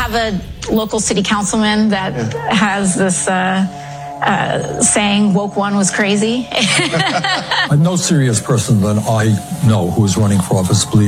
have a local city councilman that has this saying woke one was crazy. No serious person that I know who is running for office believes